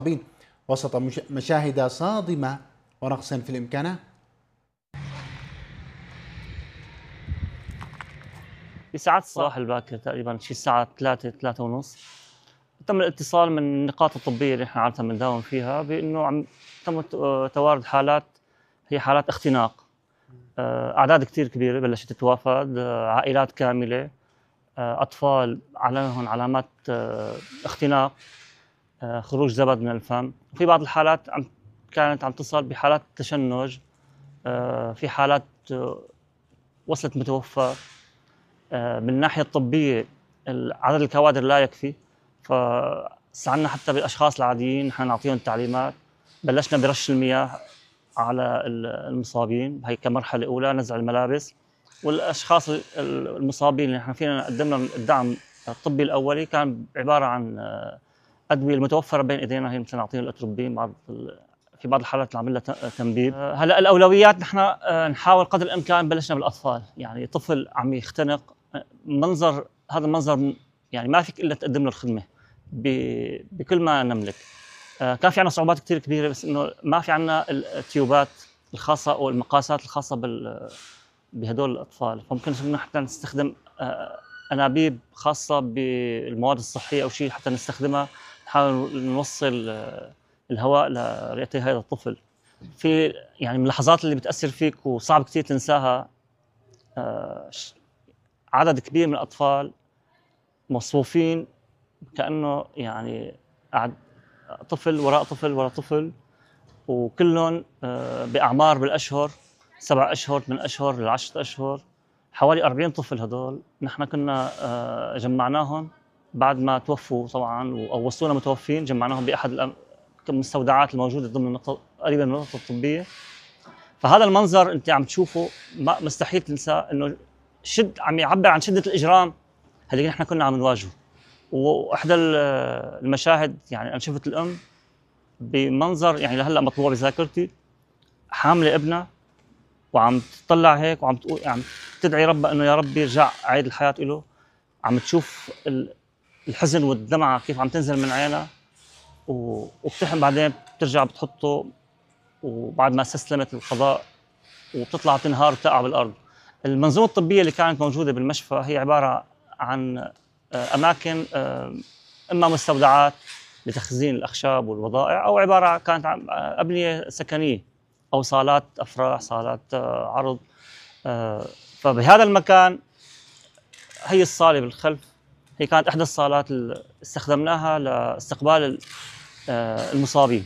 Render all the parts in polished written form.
وسط مشاهد صادمة ونقص في الإمكانات. بساعات الصباح الباكر تقريبا شي الساعة 3 ونص تم الاتصال من النقاط الطبية اللي احنا عادة بنداوم فيها بأنه تم توارد حالات، هي حالات اختناق. أعداد كتير كبيرة بلشت تتوافد، عائلات كاملة، أطفال عليهم علامات اختناق، خروج زبد من الفم. وفي بعض الحالات كانت عم تصل بحالات تشنج، في حالات وصلت متوفى. من الناحية الطبية عدد الكوادر لا يكفي، فاستعنا حتى بالأشخاص العاديين نحن نعطيهم تعليمات. بلشنا برش المياه على المصابين، هي كمرحلة أولى، نزع الملابس. والأشخاص المصابين اللي نحن فينا نقدم لهم الدعم الطبي الأولي كان عبارة عن أدوية المتوفرة بين إيدينا، هي مثل نعطيهم الأتروبين، في بعض الحالات نعمل لها تنبيب. هلا الأولويات نحن نحاول قدر الإمكان. بلشنا بالأطفال، يعني طفل عم يختنق، هذا المنظر يعني ما فيك إلا تقدم له الخدمة بكل ما نملك. كان في عندنا صعوبات كثير كبيرة، بس إنه ما في عندنا التيوبات الخاصة أو المقاسات الخاصة بهدول الأطفال، فممكن حتى نستخدم أنابيب خاصة بالمواد الصحية أو شيء حتى نستخدمها، نحاول نوصل الهواء لرئتي هذا الطفل. في يعني من اللحظات اللي بتأثر فيك وصعب كثير تنساها، عدد كبير من الأطفال مصفوفين كأنه يعني طفل وراء طفل وراء طفل، وكلهم بأعمار بالأشهر، 7 أشهر، 8 أشهر، ل10 أشهر. حوالي 40 طفل هدول نحن كنا جمعناهم بعد ما توفوا طبعا، أو وصلونا متوفين. جمعناهم بأحد المستودعات الموجودة ضمن قريبة من النقطة الطبية. فهذا المنظر أنت عم تشوفه مستحيل تنساه، إنه عم يعبر عن شدة الإجرام اللي نحن كنا عم نواجهه. واحدى المشاهد يعني انا شفت الام بمنظر يعني لهلا مطبوع بذاكرتي، حامله ابنها وعم تطلع هيك وعم تقول، عم تدعي ربها انه يا رب يرجع عيد الحياه له. عم تشوف الحزن والدمعه كيف عم تنزل من عينها، وبتحن بعدين بترجع بتحطه، وبعد ما استسلمت للقضاء وبتطلع تنهار وتقع بالارض. المنظومه الطبيه اللي كانت موجوده بالمشفى هي عباره عن أماكن إما مستودعات لتخزين الأخشاب والبضائع، أو عبارة كانت عن أبنية سكنية أو صالات أفراح، صالات عرض. فبهذا المكان هي الصالة بالخلف، هي كانت إحدى الصالات اللي استخدمناها لاستقبال المصابين.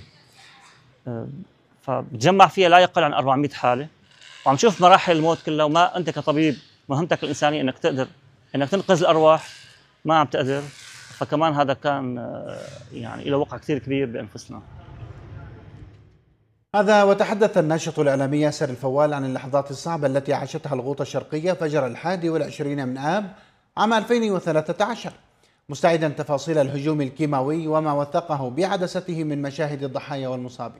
فبتجمع فيها لا يقل عن 400 حالة، وعم تشوف مراحل الموت كلها. وما أنت كطبيب مهمتك الإنسانية إنك تقدر إنك تنقذ الأرواح، ما عم تقدر. فكمان هذا كان يعني له وقع كثير كبير بأنفسنا. هذا وتحدث الناشط الإعلامي ياسر الفوال عن اللحظات الصعبة التي عاشتها الغوطة الشرقية فجر 21 من آب عام 2013، مستعيدا تفاصيل الهجوم الكيماوي وما وثقه بعدسته من مشاهد الضحايا والمصابين.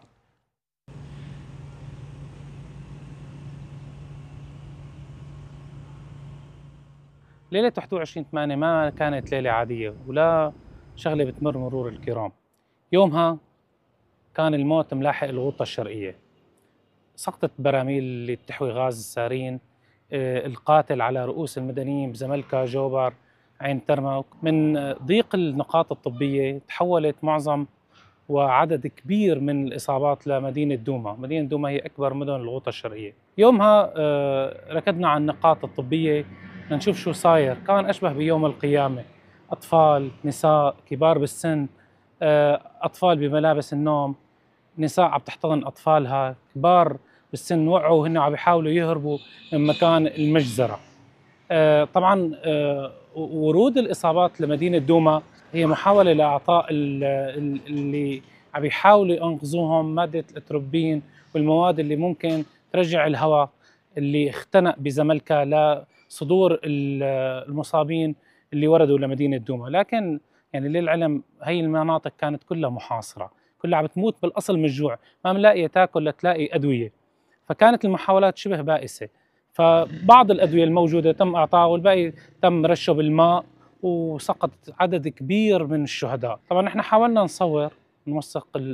ليلة 21/8 ما كانت ليلة عادية ولا شغلة بتمر مرور الكرام. يومها كان الموت ملاحق الغوطة الشرقية، سقطت براميل اللي بتحوي غاز سارين، القاتل على رؤوس المدنيين بزملكا، جوبر، عين ترمى. من ضيق النقاط الطبية تحولت معظم وعدد كبير من الإصابات لمدينة دوما. مدينة دوما هي أكبر مدن الغوطة الشرقية. يومها ركضنا على النقاط الطبية لنشوف شو صاير. كان أشبه بيوم القيامة، أطفال، نساء، كبار بالسن، أطفال بملابس النوم، نساء عم تحتضن أطفالها، كبار بالسن وقعوا وهن عم بيحاولوا يهربوا من مكان المجزرة. طبعا ورود الإصابات لمدينة دوما هي محاولة لإعطاء اللي عم يحاولوا ينقذوهم مادة الأتروبين والمواد اللي ممكن ترجع الهواء اللي اختنق بزملكا لصدور المصابين اللي وردوا لمدينة دوما. لكن يعني للعلم هي المناطق كانت كلها محاصرة، كلها عم تموت بالأصل من الجوع، ما ملاقية تاكل لتلاقي أدوية. فكانت المحاولات شبه بائسة. فبعض الأدوية الموجودة تم إعطائها والباقي تم رشه بالماء، وسقط عدد كبير من الشهداء. طبعا نحن حاولنا نصور نوثق